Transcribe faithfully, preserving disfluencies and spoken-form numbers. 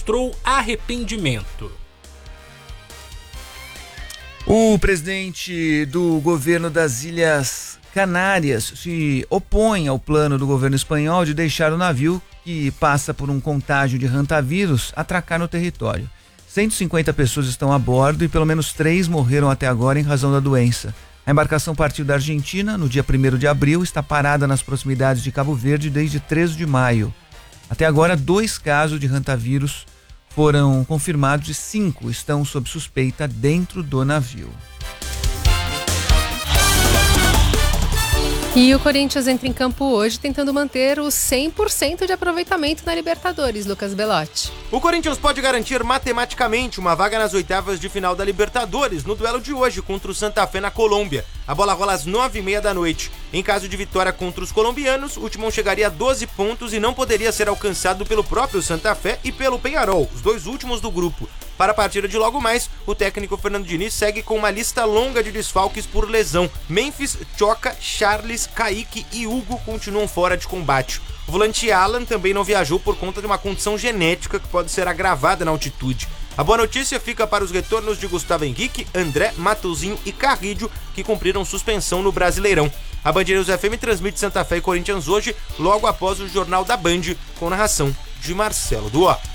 demonstrou arrependimento. O presidente do governo das Ilhas Canárias se opõe ao plano do governo espanhol de deixar o navio que passa por um contágio de hantavírus atracar no território. cento e cinquenta pessoas estão a bordo e pelo menos três morreram até agora em razão da doença. A embarcação partiu da Argentina no dia primeiro de abril e está parada nas proximidades de Cabo Verde desde treze de maio. Até agora, dois casos de hantavírus foram confirmados e cinco estão sob suspeita dentro do navio. E o Corinthians entra em campo hoje tentando manter o cem por cento de aproveitamento na Libertadores, Lucas Belotti. O Corinthians pode garantir matematicamente uma vaga nas oitavas de final da Libertadores no duelo de hoje contra o Santa Fé na Colômbia. A bola rola às nove e meia da noite. Em caso de vitória contra os colombianos, o Timão chegaria a doze pontos e não poderia ser alcançado pelo próprio Santa Fé e pelo Peñarol, os dois últimos do grupo. Para a partida de logo mais, o técnico Fernando Diniz segue com uma lista longa de desfalques por lesão. Memphis, Choca, Charles, Kaique e Hugo continuam fora de combate. O volante Alan também não viajou por conta de uma condição genética que pode ser agravada na altitude. A boa notícia fica para os retornos de Gustavo Henrique, André, Mateuzinho e Carrídio, que cumpriram suspensão no Brasileirão. A Band News F M transmite Santa Fé e Corinthians hoje, logo após o Jornal da Band, com narração de Marcelo Duó.